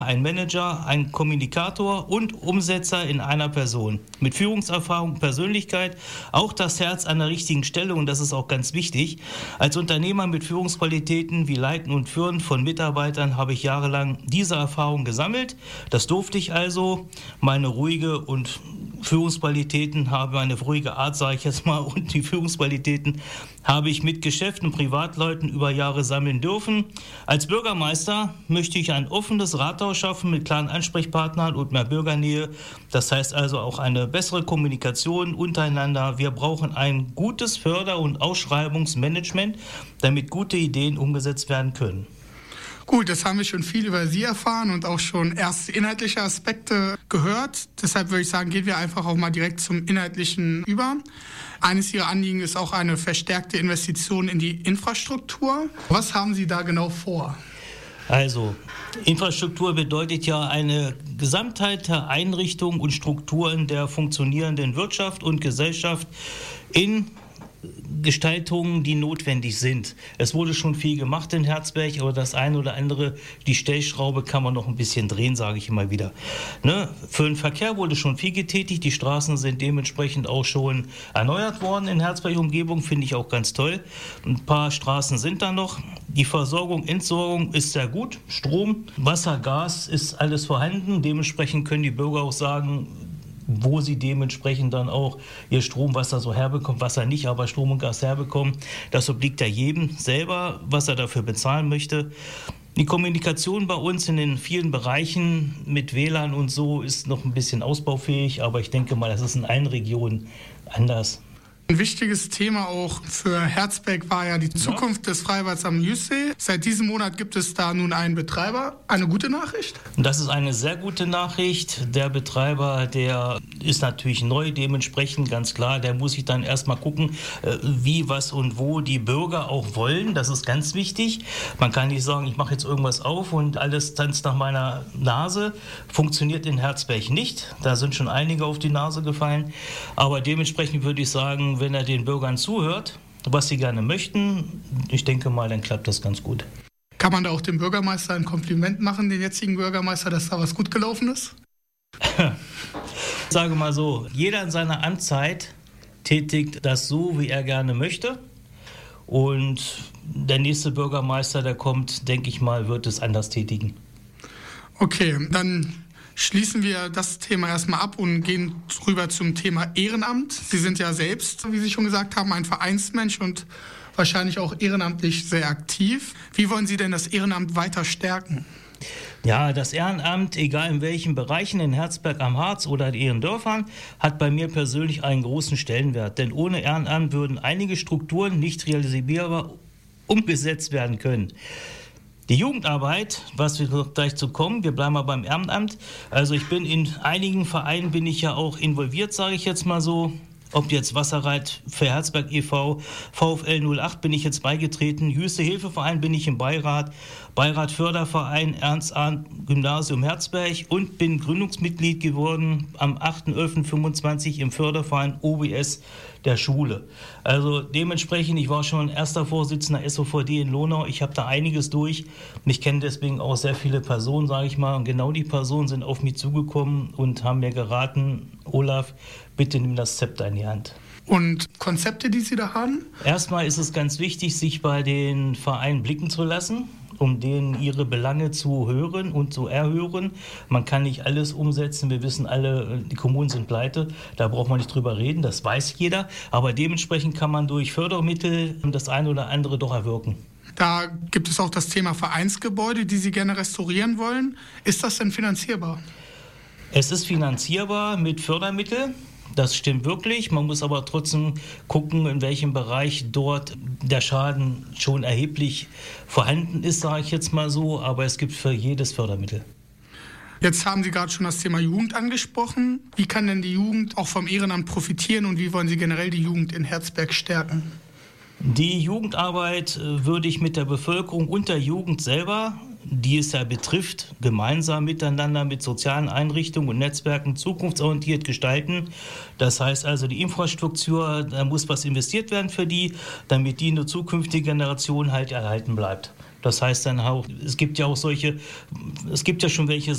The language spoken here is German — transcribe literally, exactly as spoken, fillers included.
Ein Manager, ein Kommunikator und Umsetzer in einer Person. Mit Führungserfahrung, Persönlichkeit, auch das Herz an der richtigen Stelle, und das ist auch ganz wichtig. Als Unternehmer mit Führungsqualitäten wie Leiten und Führen von Mitarbeitern habe ich jahrelang diese Erfahrung gesammelt. Das durfte ich also. Meine ruhige und Führungsqualitäten habe, eine ruhige Art, sage ich jetzt mal, und die Führungsqualitäten habe ich mit Geschäften und Privatleuten über Jahre sammeln dürfen. Als Bürgermeister möchte ich ein offenes Rathaus schaffen mit klaren Ansprechpartnern und mehr Bürgernähe. Das heißt also auch eine bessere Kommunikation untereinander. Wir brauchen ein gutes Förder- und Ausschreibungsmanagement, damit gute Ideen umgesetzt werden können. Gut, jetzt haben wir schon viel über Sie erfahren und auch schon erste inhaltliche Aspekte gehört. Deshalb würde ich sagen, gehen wir einfach auch mal direkt zum Inhaltlichen über. Eines Ihrer Anliegen ist auch eine verstärkte Investition in die Infrastruktur. Was haben Sie da genau vor? Also, Infrastruktur bedeutet ja eine Gesamtheit der Einrichtungen und Strukturen der funktionierenden Wirtschaft und Gesellschaft in Gestaltungen, die notwendig sind. Es wurde schon viel gemacht in Herzberg, aber das eine oder andere, die Stellschraube kann man noch ein bisschen drehen, sage ich immer wieder. Ne? Für den Verkehr wurde schon viel getätigt, die Straßen sind dementsprechend auch schon erneuert worden in Herzberg-Umgebung, finde ich auch ganz toll. Ein paar Straßen sind da noch. Die Versorgung, Entsorgung ist sehr gut. Strom, Wasser, Gas ist alles vorhanden. Dementsprechend können die Bürger auch sagen, wo sie dementsprechend dann auch ihr Strom, Wasser so herbekommen, Wasser nicht, aber Strom und Gas herbekommen. Das obliegt ja jedem selber, was er dafür bezahlen möchte. Die Kommunikation bei uns in den vielen Bereichen mit W L A N und so ist noch ein bisschen ausbaufähig, aber ich denke mal, das ist in allen Regionen anders. Ein wichtiges Thema auch für Herzberg war ja die Zukunft ja. des Freibads am Jüssee. Seit diesem Monat gibt es da nun einen Betreiber. Eine gute Nachricht? Das ist eine sehr gute Nachricht. Der Betreiber, der ist natürlich neu, dementsprechend ganz klar, der muss sich dann erstmal gucken, wie, was und wo die Bürger auch wollen. Das ist ganz wichtig. Man kann nicht sagen, ich mache jetzt irgendwas auf und alles tanzt nach meiner Nase. Funktioniert in Herzberg nicht. Da sind schon einige auf die Nase gefallen. Aber dementsprechend würde ich sagen, wenn er den Bürgern zuhört, was sie gerne möchten, ich denke mal, dann klappt das ganz gut. Kann man da auch dem Bürgermeister ein Kompliment machen, den jetzigen Bürgermeister, dass da was gut gelaufen ist? Ich sage mal so, jeder in seiner Amtszeit tätigt das so, wie er gerne möchte. Und der nächste Bürgermeister, der kommt, denke ich mal, wird es anders tätigen. Okay, dann schließen wir das Thema erstmal ab und gehen rüber zum Thema Ehrenamt. Sie sind ja selbst, wie Sie schon gesagt haben, ein Vereinsmensch und wahrscheinlich auch ehrenamtlich sehr aktiv. Wie wollen Sie denn das Ehrenamt weiter stärken? Ja, das Ehrenamt, egal in welchen Bereichen, in Herzberg am Harz oder in ihren Dörfern, hat bei mir persönlich einen großen Stellenwert. Denn ohne Ehrenamt würden einige Strukturen nicht realisierbar umgesetzt werden können. Die Jugendarbeit, was wir noch gleich zu kommen, wir bleiben mal beim Ehrenamt. Also ich bin in einigen Vereinen, bin ich ja auch involviert, sage ich jetzt mal so. Ob jetzt Wasserreit für Herzberg e V, VfL null acht bin ich jetzt beigetreten, Jüste Hilfeverein bin ich im Beirat, Beirat Förderverein Ernst-Arndt Gymnasium Herzberg und bin Gründungsmitglied geworden am achter elfter fünfundzwanzig im Förderverein O B S der Schule. Also dementsprechend, ich war schon erster Vorsitzender S O V D in Lonau, ich habe da einiges durch. Ich kenne deswegen auch sehr viele Personen, sage ich mal, und genau die Personen sind auf mich zugekommen und haben mir geraten, Olaf, bitte nimm das Zepter in die Hand. Und Konzepte, die Sie da haben? Erstmal ist es ganz wichtig, sich bei den Vereinen blicken zu lassen, um denen ihre Belange zu hören und zu erhören. Man kann nicht alles umsetzen. Wir wissen alle, die Kommunen sind pleite. Da braucht man nicht drüber reden. Das weiß jeder. Aber dementsprechend kann man durch Fördermittel das eine oder andere doch erwirken. Da gibt es auch das Thema Vereinsgebäude, die Sie gerne restaurieren wollen. Ist das denn finanzierbar? Es ist finanzierbar mit Fördermitteln. Das stimmt wirklich. Man muss aber trotzdem gucken, in welchem Bereich dort der Schaden schon erheblich vorhanden ist, sage ich jetzt mal so. Aber es gibt für jedes Fördermittel. Jetzt haben Sie gerade schon das Thema Jugend angesprochen. Wie kann denn die Jugend auch vom Ehrenamt profitieren und wie wollen Sie generell die Jugend in Herzberg stärken? Die Jugendarbeit würde ich mit der Bevölkerung und der Jugend selber, die es ja betrifft, gemeinsam miteinander mit sozialen Einrichtungen und Netzwerken zukunftsorientiert gestalten. Das heißt also, die Infrastruktur, da muss was investiert werden für die, damit die in der zukünftigen Generation halt erhalten bleibt. Das heißt dann auch, es gibt ja auch solche, es gibt ja schon welche